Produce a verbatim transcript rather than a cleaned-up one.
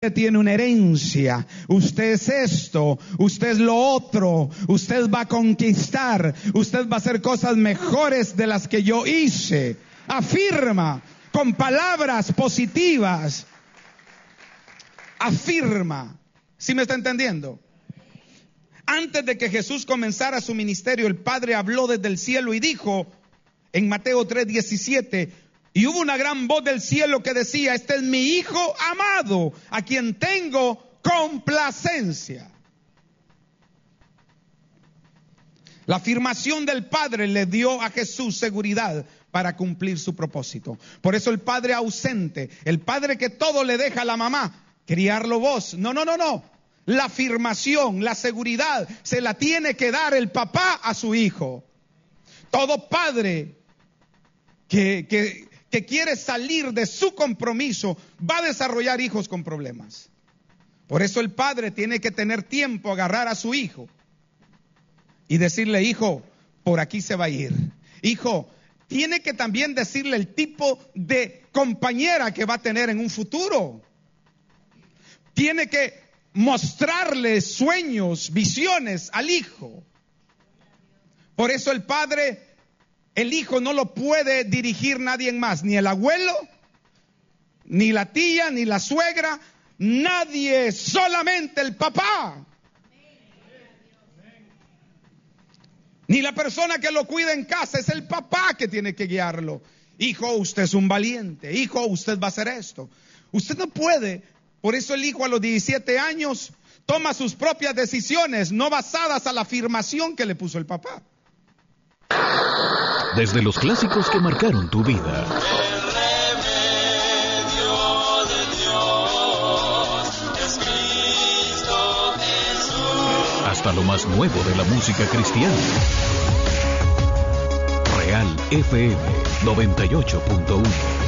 usted tiene una herencia, usted es esto, usted es lo otro, usted va a conquistar, usted va a hacer cosas mejores de las que yo hice. Afirma con palabras positivas. Afirma. ¿Sí me está entendiendo? Antes de que Jesús comenzara su ministerio, el Padre habló desde el cielo y dijo en Mateo tres diecisiete, y hubo una gran voz del cielo que decía: este es mi Hijo amado, a quien tengo complacencia. La afirmación del Padre le dio a Jesús seguridad para cumplir su propósito. Por eso el padre ausente, el padre que todo le deja a la mamá, criarlo vos. No, no, no, no. La afirmación, la seguridad, se la tiene que dar el papá a su hijo. Todo padre que, que, que quiere salir de su compromiso va a desarrollar hijos con problemas. Por eso el padre tiene que tener tiempo, agarrar a su hijo y decirle: hijo, por aquí se va a ir. Hijo, tiene que también decirle el tipo de compañera que va a tener en un futuro. Tiene que mostrarle sueños, visiones al hijo. Por eso el padre, el hijo no lo puede dirigir nadie más, ni el abuelo, ni la tía, ni la suegra, nadie, solamente el papá. Ni la persona que lo cuida en casa, es el papá que tiene que guiarlo. Hijo, usted es un valiente. Hijo, usted va a hacer esto. Usted no puede. Por eso el hijo a los diecisiete años toma sus propias decisiones, no basadas a la afirmación que le puso el papá. Desde los clásicos que marcaron tu vida. El remedio de Dios es Cristo Jesús. Hasta lo más nuevo de la música cristiana. Real F M noventa y ocho punto uno.